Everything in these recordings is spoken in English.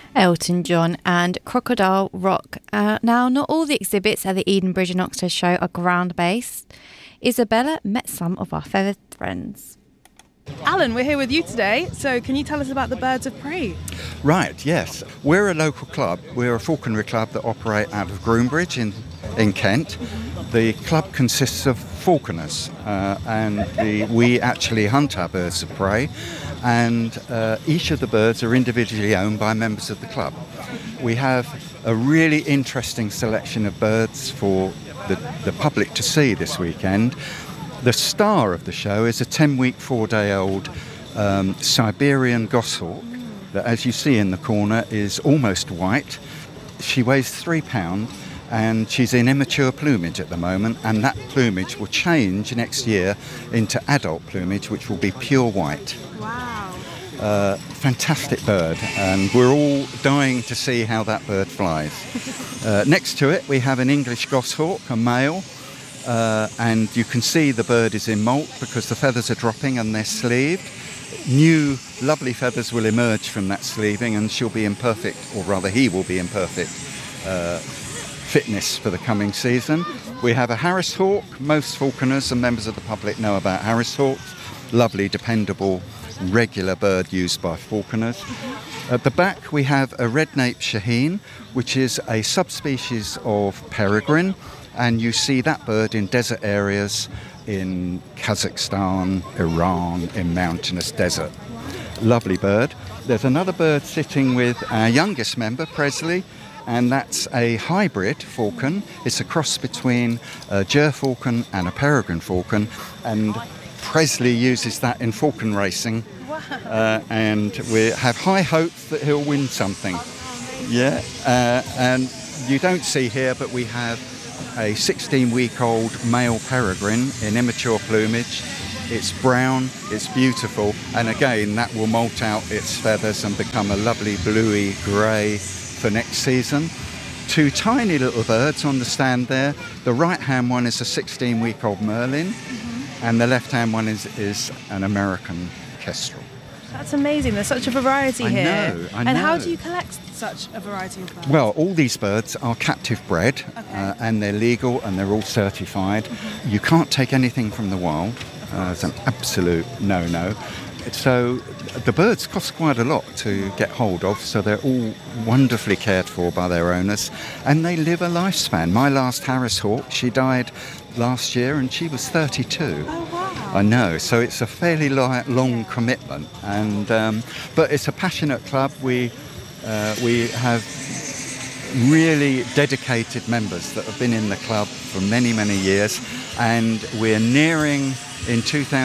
Elton John and Crocodile Rock. Now, not all the exhibits at the Edenbridge and Oxted show are ground-based. Isabella met some of our feathered friends. Alan, we're here with you today, so can you tell us about the Birds of Prey? Right, yes. We're a local club. We're a falconry club that operate out of Groombridge in Kent. The club consists of falconers and we actually hunt our birds of prey, and each of the birds are individually owned by members of the club. We have a really interesting selection of birds for the public to see this weekend. The star of the show is a 10-week, 4-day-old Siberian goshawk that, as you see in the corner, is almost white. She weighs 3 pounds and she's in immature plumage at the moment, and that plumage will change next year into adult plumage, which will be pure white. Wow. Fantastic bird, and we're all dying to see how that bird flies. Next to it we have an English goshawk, a male, and you can see the bird is in molt because the feathers are dropping and they're sleeved. New lovely feathers will emerge from that sleeving, and she'll be in perfect, or rather he will be in perfect fitness for the coming season. We have a Harris hawk. Most falconers and members of the public know about Harris hawks. Lovely, dependable, regular bird used by falconers. At the back we have a red-naped shaheen, which is a subspecies of peregrine, and you see that bird in desert areas in Kazakhstan, Iran, in mountainous desert. Lovely bird. There's another bird sitting with our youngest member, Presley, and that's a hybrid falcon. It's a cross between a gerfalcon and a peregrine falcon, and Presley uses that in falcon racing. Wow. And we have high hopes that he'll win something. Yeah, and you don't see here, but we have a 16-week-old male peregrine in immature plumage. It's brown, it's beautiful, and again that will molt out its feathers and become a lovely bluey grey for next season. 2 tiny little birds on the stand there. The right-hand one is a 16-week-old merlin, and the left-hand one is an American kestrel. That's amazing. There's such a variety here. I know. And how do you collect such a variety of birds? Well, all these birds are captive bred, and they're legal and they're all certified. You can't take anything from the wild. It's an absolute no-no. So the birds cost quite a lot to get hold of, so they're all wonderfully cared for by their owners, and they live a lifespan. My last Harris hawk, she died last year and she was 32. Oh, wow. I know, so it's a fairly long commitment, and but it's a passionate club. We have really dedicated members that have been in the club for many, many years, and we're nearing, in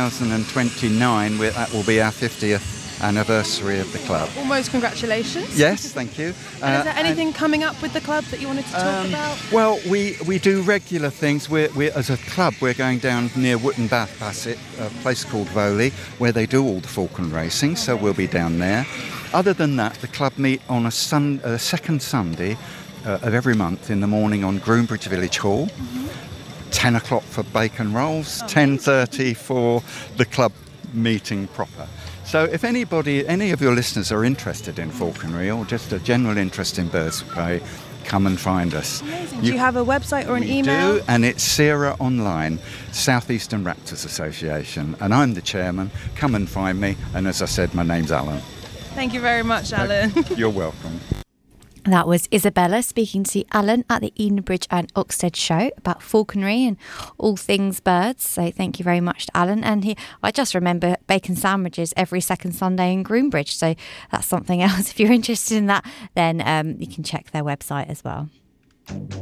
2029, that will be our 50th anniversary of the club. Almost, congratulations. Yes, thank you. And is there anything coming up with the club that you wanted to talk about? Well, we do regular things. We're as a club, we're going down near Wootton Bath Bassett, a place called Voley, where they do all the falcon racing, so we'll be down there. Other than that, the club meet on a second Sunday of every month in the morning on Groombridge Village Hall. 10 o'clock for bacon rolls, 10:30 for the club meeting proper. So if any of your listeners are interested in falconry or just a general interest in birds of prey, come and find us. Amazing. Do you have a website or an email? We do, and it's SERA Online, South Eastern Raptors Association, and I'm the chairman. Come and find me, and as I said, my name's Alan. Thank you very much, Alan. You're welcome. That was Isabella speaking to Alan at the Edenbridge and Oxted show about falconry and all things birds. So thank you very much to Alan. And I just remember bacon sandwiches every second Sunday in Groombridge. So that's something else. If you're interested in that, then you can check their website as well.